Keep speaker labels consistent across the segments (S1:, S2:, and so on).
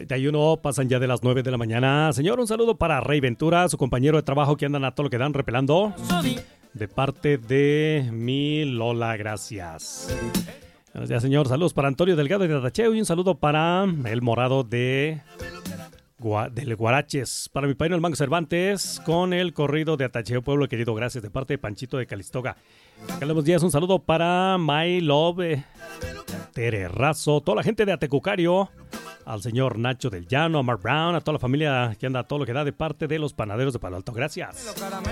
S1: 31 pasan ya de las 9 de la mañana. Señor, un saludo para Rey Ventura, su compañero de trabajo que andan a todo lo que dan repelando. De parte de mi Lola, gracias. Buenos días, señor. Saludos para Antonio Delgado de Atacheo y un saludo para el morado del Guaraches. Para mi padrino el Mango Cervantes con el corrido de Atacheo, pueblo querido. Gracias, de parte de Panchito de Calistoga. Buenos días, un saludo para My Love, Tererrazo, toda la gente de Atecucario, al señor Nacho del Llano, a Mark Brown, a toda la familia que anda a todo lo que da de parte de los panaderos de Palo Alto. Gracias.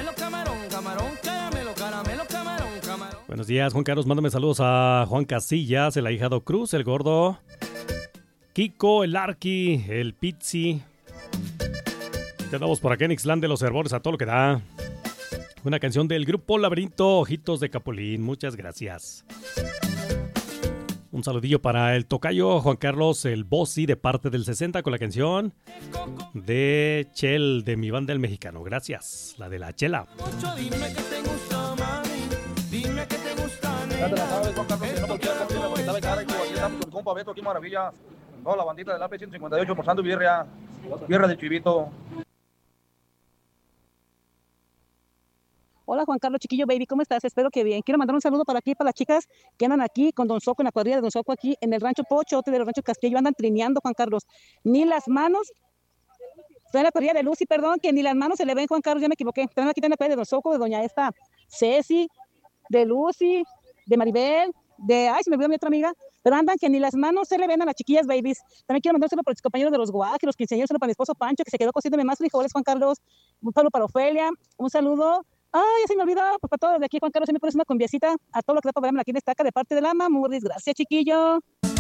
S1: Buenos días, Juan Carlos. Mándame saludos a Juan Casillas, el ahijado Cruz, el gordo, Kiko, el Arqui, el Pizzi. Ya andamos por acá en Ixtlán de los Herbores, a todo lo que da. Una canción del grupo Laberinto, Ojitos de Capulín. Muchas gracias. Un saludillo para el tocayo Juan Carlos, el Bossi, de parte del 60 con la canción de Chel, de mi banda El Mexicano. Gracias, la de la Chela.
S2: Dime que te gusta, mami. Dime que te gusta, nena. Ya te la sabes, Juan Carlos, que no cualquiera cambia la bonita de Caracas. Aquí estamos con el compa Beto, aquí maravilla. Toda la bandita del AP 158 por Santo Birria del Chivito.
S3: Hola Juan Carlos Chiquillo Baby, ¿cómo estás? Espero que bien. Quiero mandar un saludo para aquí, para las chicas que andan aquí con Don Soco, en la cuadrilla de Don Soco, aquí en el rancho Pochote de los ranchos Castillo, andan trineando, Juan Carlos. Ni las manos, estoy en la cuadrilla de Lucy, perdón, que ni las manos se le ven, Juan Carlos, ya me equivoqué. Están aquí en la cuadrilla de Don Soco, de doña esta Ceci, de Lucy, de Maribel, ay, se me olvidó mi otra amiga, pero andan que ni las manos se le ven a las chiquillas babies. También quiero mandárselo para los compañeros de los guajes, los quinceañeros, para mi esposo Pancho, que se quedó cociéndome más frijoles, Juan Carlos. Un saludo para Ofelia, un saludo. Ay, ya se me olvidó, pues para todos de aquí, Juan Carlos, se me pones una cumbiecita a todo lo que da para verme aquí en Estaca de parte de la Mamurris. Gracias, chiquillo.